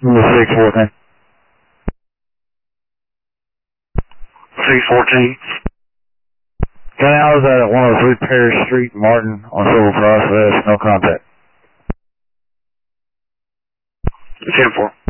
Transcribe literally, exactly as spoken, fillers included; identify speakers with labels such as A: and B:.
A: six fourteen.
B: six fourteen.
A: County, I was at one oh three Parish Street, Martin, on Silver Cross. There's no contact.
B: ten four.